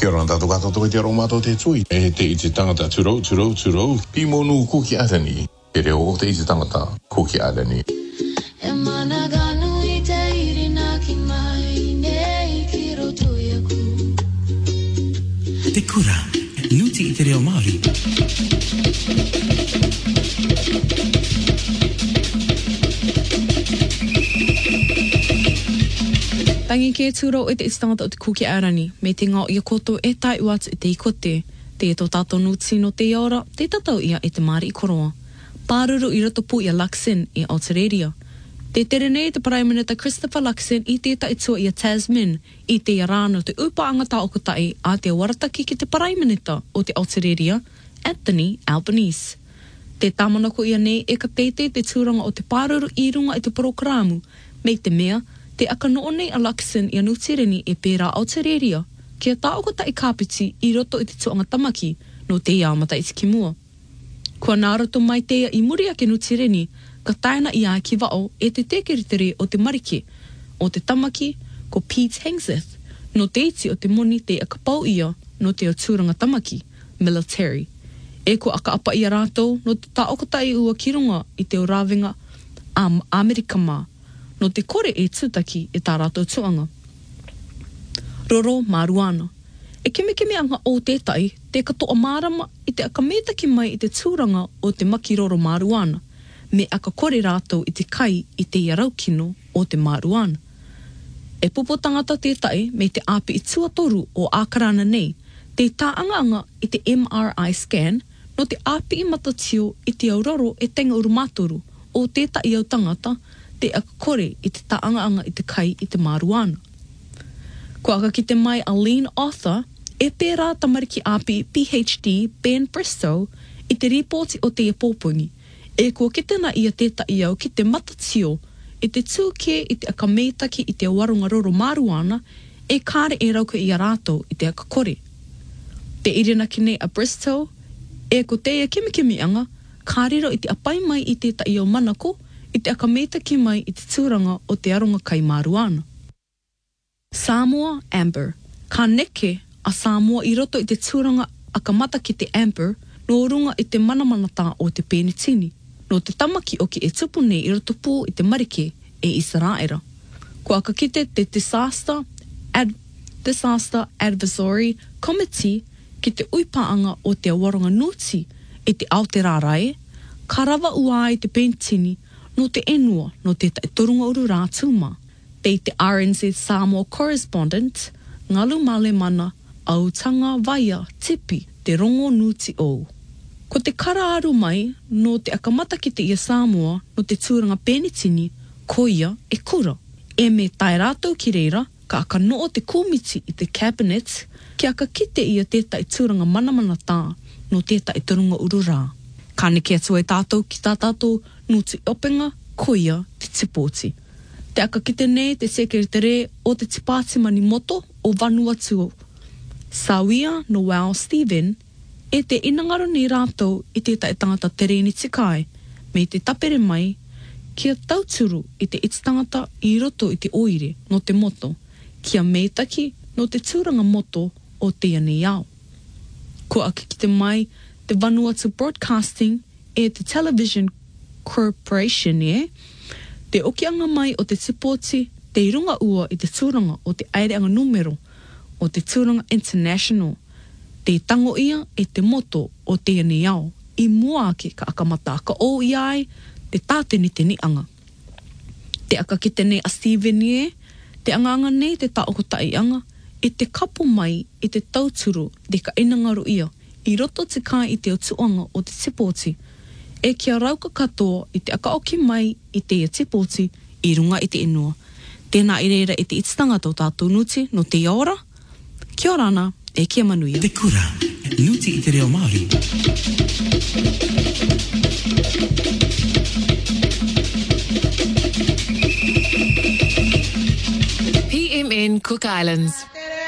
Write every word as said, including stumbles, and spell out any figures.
Kia ora tātou katoa te romato te tui. E te i te tangata turo, turo, turo. Pi monu kuki arani. E reo o te i te tangata kuki arani. E mana ganu i te irina ki mai nei ki roto iaku. Te kura, nuti i te reo Māori. Tangi ke tūro e te istangata o te kuki arani, me te ngā ia koto e tai uatu e te ikote, te e tō tātou nuti no te ora, te tatau ia e te Māori i koroa. Pāruru i roto pū ia Luxon i Aotearoa. Te tere nei te Prime Minister Christopher Luxon i te taitua ia Tasman, i te rāno te upaanga tā okotai a te warataki ki te Prime Minister o te Aotearoa, Anthony Albanese. Te tamanako ia nei e ka teite te tūranga o te pāruru i runga i te programu, me te mea, te aka noonei a Luxon i anutireni e pērā Aotearoa, kia tā okota i kāpiti i roto i te tuanga tamaki no te iamata i te kimua. Kua nāroto mai teia i muri ake nutireni, ka taina i a ki wao e te tekeritere o te marike, o te tamaki, ko Pete Hegseth, no te iti o te moni te aka pau ia no te o tūranga tamaki, military. E ko aka apa ia rātou no te tā okota i ua kirunga i te o rāwenga am Amerika mā, no te kore e tūtaki e tā rātou tuanga. Roro Maruana. E keme keme anga o tētai, te katoa mārama i te aka mētaki mai i te tūranga o te maki Roro Maruana, me aka kore rātou i te kai i te iaraukino o te Maruana. E popo tangata tētai me te api i tuatoru o ākarana nei, te tāanga anga i te M R I scan, no te api i matatio i te auroro e tenga urumatoru o tētai au tangata, te aka kore i te taanga-anga i te kai i te Maruana. Ko aka ki te mai a Lean Author, e pērā tamariki api P H D Ben Bristow i te ripoti o te pōpungi, e kua kitena ia tētai au ki te matatio i te tūke i te aka mētaki i te warunga Roro Maruana, e kāre e rauka i a rātou i te aka kore. Te irina ki nei a Bristow, e ko teia kimikimi anga, kārero i te apai mai i tētai au manako, i te aka mētaki mai i te tūranga o te aronga kai Maruana. Samoa Amber. Ka neke a Samoa i roto i te tūranga aka mata ki te Amber, no runga i te manamanata o te Penitini, no te tamaki o ki e tupu nei i roto pū i te marike e Israera. Ko aka kite te Disaster, Ad, Disaster Advisory Committee ki te uipaanga o te awaronga nuti i te Aotearoa, karawa ua i te Penitini, no te enua no te tai torunga uru rā tūma. Te te R N Z Samoa Correspondent, ngalu male mana, au tanga vaia tipi te rongo nuti o. Ko te karaaru mai no te akamata ki te ia Samoa no te tūranga Penitini, ko ia e kura. E me tai rātou ki reira, ka aka noo te komiti i te cabinet, ki aka kite ia tētai tūranga manamana tā no tētai torunga uru rā. Ka neke atua e tātou ki tā tātou nuti openga, koia te tipoti. Te aka kite nei te sekretere o te tipati mani moto o Vanuatu. Sawia Noel Stephen e te inangaro ni rātou i te tai tangata tereni tikai, me te tapere mai, kia tauturu i te ititangata i roto i te oire no te moto, kia meitaki no te tūranga moto o te ane iau. Ko aka kite mai, te Vanuatu Broadcasting e te Television Corporation e, te okianga mai o te tipoti, te irunga ua i te tūranga o te aireanga numero o te tūranga international, te tango ia e te moto o te ane iau, i mua ake ka akamata ka o iai te tāteni te nianga. Te aka ki te nei a Stephen e, te anganga nei te taokotai anga, e te kapo mai i te tauturu de ka inangaru ia, i roto te kai i te o tuanga o te tipoti, e kia rauka katoa i te aka oki mai i te ia tipoti i runga i te inua. Tēnā i reira i te ititangata o tātou nuti no te ora, kia orana e kia manuia. Te kura, nuti i te reo Māori. P M N Cook Islands.